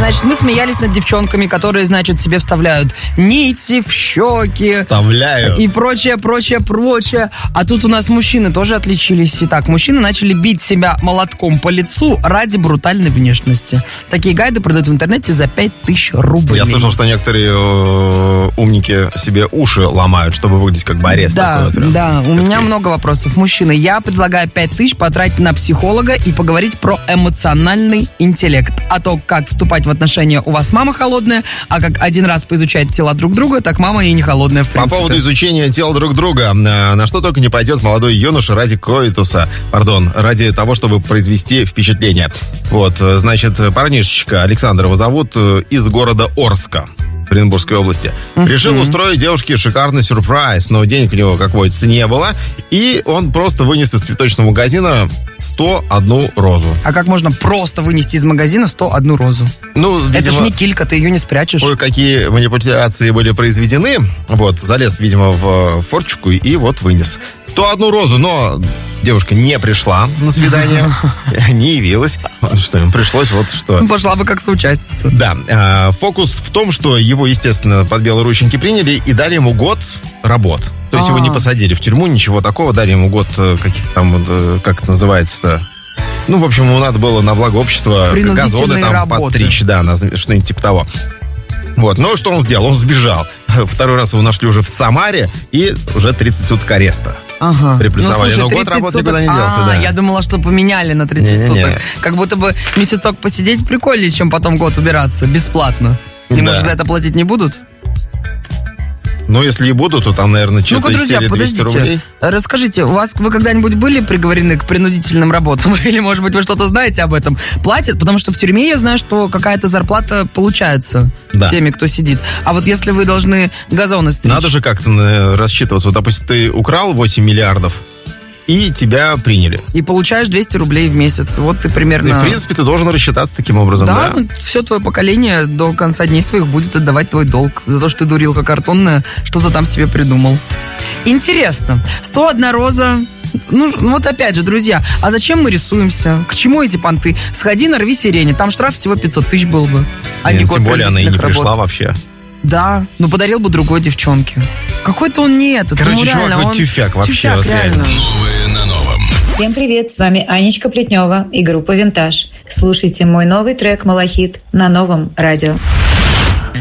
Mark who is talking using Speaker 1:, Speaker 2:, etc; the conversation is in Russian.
Speaker 1: Значит, мы смеялись над девчонками, которые, значит, себе вставляют нити в щеки.
Speaker 2: Вставляют.
Speaker 1: И прочее. А тут у нас мужчины тоже отличились. Итак, мужчины начали бить себя молотком по лицу ради брутальной внешности. Такие гайды продают в интернете за 5000 рублей.
Speaker 2: Я слышал, что некоторые умники себе уши ломают, чтобы выглядеть как борец.
Speaker 1: Да, у меня много вопросов. Мужчины, я предлагаю 5000 потратить на психолога и поговорить про эмоциональный интеллект. А то, как вступать в отношения, у вас мама холодная, а как один раз поизучать тела друг друга, так мама и не холодная, в принципе.
Speaker 2: По поводу изучения тел друг друга, на что только не пойдет молодой юноша ради ради того, чтобы произвести впечатление. Вот, значит, парнишечка Александр его зовут, из города Орска, Оренбургской области. Решил устроить девушке шикарный сюрприз, но денег у него, как водится, не было. И он просто вынес из цветочного магазина 101 розу.
Speaker 1: А как можно просто вынести из магазина 101 розу?
Speaker 2: Ну, видимо,
Speaker 1: это же не килька, ты ее не спрячешь.
Speaker 2: Кое-какие манипуляции были произведены. Вот, залез, видимо, в форточку и вот вынес 101 розу, но девушка не пришла на свидание, не явилась. Что им пришлось, вот что.
Speaker 1: Пошла бы как соучастница.
Speaker 2: Да, фокус в том, что его, естественно, под белые рученьки приняли и дали ему год работ. То есть его не посадили в тюрьму, ничего такого, дали ему год каких-то там, как это называется-то, ну, в общем, ему надо было на благо общества газоны там работы постричь, да, что-нибудь типа того. Вот, но что он сделал? Он сбежал. Второй раз его нашли уже в Самаре, и уже 30 суток ареста.
Speaker 1: Ага.
Speaker 2: Приплюсовали. Но год работы никуда не делся, да.
Speaker 1: Я думала, что поменяли на 30 суток. Как будто бы месяцок посидеть прикольнее, чем потом год убираться. Бесплатно. Ему же за это платить не будут?
Speaker 2: Ну, если и будут, то там, наверное, что-то из серии 200 рублей.
Speaker 1: Расскажите, вы когда-нибудь были приговорены к принудительным работам? Или, может быть, вы что-то знаете об этом? Платят? Потому что в тюрьме я знаю, что какая-то зарплата получается теми, кто сидит. А вот если вы должны газоны стричь...
Speaker 2: Надо же как-то рассчитываться. Вот, допустим, ты украл 8 миллиардов, и тебя приняли.
Speaker 1: И получаешь 200 рублей в месяц. Вот ты примерно...
Speaker 2: И, в принципе, ты должен рассчитаться таким образом, да?
Speaker 1: Да, все твое поколение до конца дней своих будет отдавать твой долг. За то, что ты дурилка картонная, что-то там себе придумал. Интересно. 101 роза... Ну, вот опять же, друзья, а зачем мы рисуемся? К чему эти понты? Сходи, нарви сирене, там штраф всего 500 тысяч был бы.
Speaker 2: Тем более она и не пришла вообще.
Speaker 1: Да, но подарил бы другой девчонке. Какой-то он не этот.
Speaker 2: Короче, чувак, вот тюфяк вообще.
Speaker 1: Тюфяк, реально.
Speaker 3: Новое на новом.
Speaker 4: Всем привет, с вами Анечка Плетнева и группа «Винтаж». Слушайте мой новый трек «Малахит» на новом радио.